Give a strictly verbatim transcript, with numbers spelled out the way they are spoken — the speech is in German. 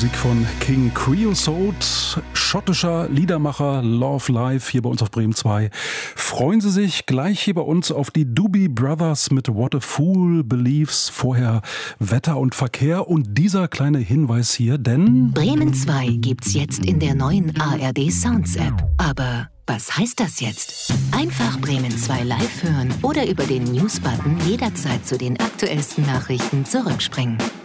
Musik von King Creosote, schottischer Liedermacher, Love Live, hier bei uns auf Bremen zwei. Freuen Sie sich gleich hier bei uns auf die Doobie Brothers mit What a Fool Believes, vorher Wetter und Verkehr und dieser kleine Hinweis hier, denn Bremen zwei gibt's jetzt in der neuen A R D Sounds App. Aber was heißt das jetzt? Einfach Bremen zwei live hören oder über den News-Button jederzeit zu den aktuellsten Nachrichten zurückspringen.